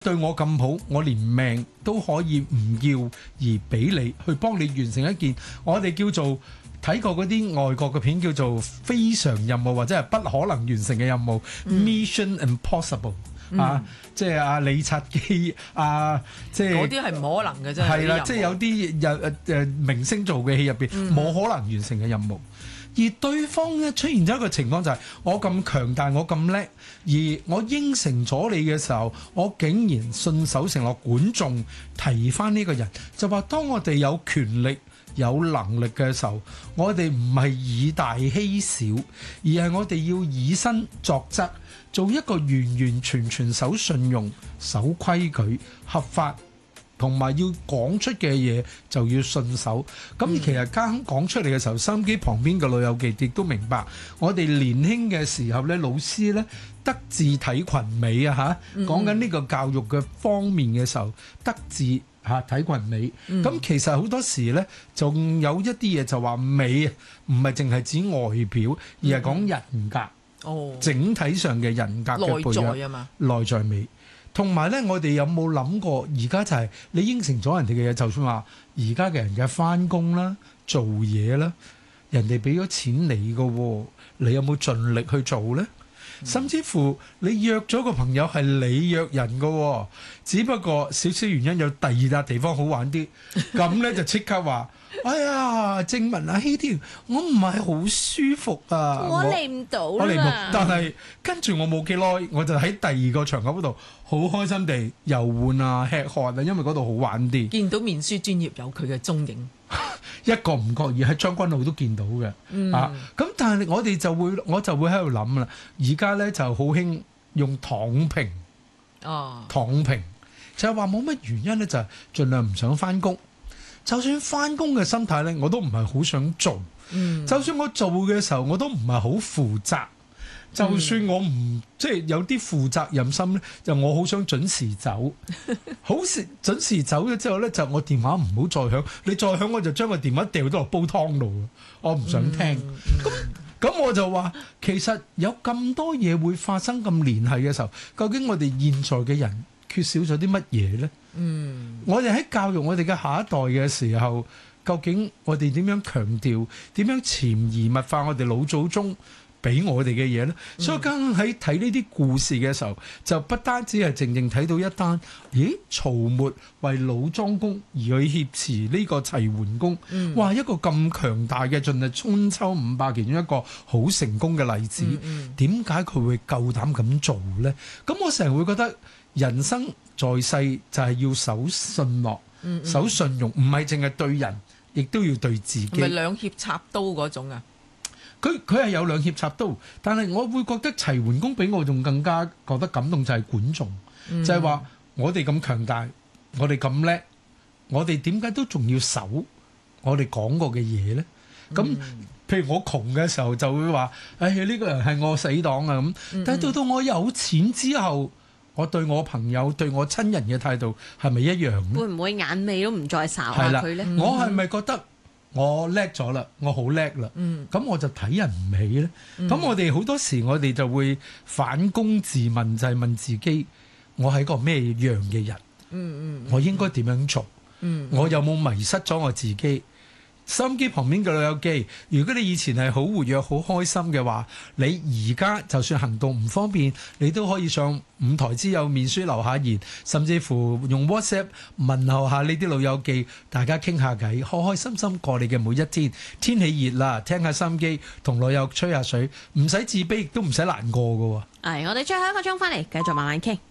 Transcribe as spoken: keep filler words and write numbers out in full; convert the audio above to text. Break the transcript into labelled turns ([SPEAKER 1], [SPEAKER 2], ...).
[SPEAKER 1] 對我咁好，我連命都可以唔要而俾你去幫你完成一件我哋叫做睇過嗰啲外國嘅片叫做非常任務或者係不可能完成嘅任務、嗯、Mission Impossible、嗯、啊，即係阿李察基啊，即係
[SPEAKER 2] 嗰啲係唔可能嘅啫。
[SPEAKER 1] 係啦，即係有啲誒誒明星做嘅戲入邊冇可能完成嘅任務。而對方咧出現咗一個情況就係我咁強大，我咁叻，而我應承咗你嘅時候，我竟然信守承諾，管仲提翻呢個人，就話當我哋有權力有能力嘅時候，我哋唔係以大欺小，而係我哋要以身作則，做一個完完全全守信用、守規矩、合法。同埋要講出嘅嘢就要信守，咁其實家亨講出嚟嘅時候，收音機旁邊嘅老友記亦都明白，我哋年輕嘅時候咧，老師咧德智體群美啊嚇，講緊呢個教育嘅方面嘅時候，德智嚇體群美，咁、嗯、其實好多時咧，仲有一啲嘢就話美，唔係淨係指外表，而係講人格，哦、整體上嘅人格嘅培養，內在啊嘛，內在美。同埋咧，我哋有冇諗過？而家就係你應承咗人哋嘅嘢，就算話而家嘅人嘅返工啦、做嘢啦，人哋俾咗錢你嘅喎，你有冇盡力去做呢？嗯、甚至乎你約咗個朋友係你約人嘅喎，只不過少少原因有第二笪地方好玩啲，咁咧就即刻話。哎呀，正文啊，希天，我唔係好舒服啊，
[SPEAKER 3] 我嚟唔到啦。
[SPEAKER 1] 我嚟唔到，但係跟住我冇幾耐，我就喺第二個場合嗰度好開心地遊玩啊、吃喝啊，因為嗰度好玩啲。
[SPEAKER 2] 見到面書專頁有佢嘅蹤影，
[SPEAKER 1] 一個唔覺意喺將軍澳都見到嘅、嗯、啊。咁但係我哋就會，我就會喺度諗啦。而家咧就好興用躺平，哦，躺平就係話冇乜原因咧，就係盡量唔想返工。就算返工嘅心態咧，我都唔係好想做。嗯、就算我做嘅時候，我都唔係好負責。就算我唔、嗯、即係有啲負責任心咧，就我好想準時走。好時準時走咗之後咧，就我電話唔好再響。你再響我就將個電話掉咗落煲湯度。我唔想聽。咁咁、嗯、我就話，其實有咁多嘢會發生咁聯繫嘅時候，究竟我哋現在嘅人缺少咗啲乜嘢咧？嗯，我哋喺教育我哋嘅下一代嘅時候，究竟我哋點樣強調，點樣潛移默化我哋老祖宗俾我哋嘅嘢呢？嗯、所以剛剛喺睇呢啲故事嘅時候，就不單止係靜靜睇到一單，咦？曹沫為老莊公而去挾持呢個齊桓公，嗯、哇！一個咁強大嘅，盡係春秋五霸其中一個好成功嘅例子。點解佢會夠膽咁做呢？咁我成日會覺得人生在世就係要守信諾、嗯嗯、守信用，唔係淨係對人，亦都要對自己。係咪
[SPEAKER 2] 兩脅插刀嗰種啊？
[SPEAKER 1] 佢佢係有兩脅插刀，但係我會覺得齊桓公比我仲更加覺得感動就係管仲，嗯、就係話我哋咁強大，我哋咁叻，我哋點解都仲要守我哋講過嘅嘢呢？咁、嗯、譬如我窮嘅時候就會話，哎呀呢個人係我死黨啊咁，但係到到我有錢之後。我對我朋友對我親人嘅態度係咪一樣呢？
[SPEAKER 3] 會唔會眼尾都唔再睄下佢呢？
[SPEAKER 1] 我係咪覺得我叻咗啦？我好叻啦！咁、嗯、我就睇人唔起呢？咁、嗯、我哋好多時我哋就會反躬自問，就係、是、問自己：我係個咩樣嘅人？嗯嗯、我應該點樣做？嗯、我有冇迷失咗我自己？收音機旁邊嘅老友記，如果你以前係好活躍、好開心嘅話，你而家就算行動唔方便，你都可以上五台之友面書留下言，甚至乎用 WhatsApp 問候下你啲老友記，大家傾下偈，開開心心過你嘅每一天。天氣熱啦，聽下收音機，同老友吹下水，唔使自卑，亦都唔使難過㗎喎。
[SPEAKER 3] 係，我哋最後一個鐘翻嚟，繼續慢慢傾。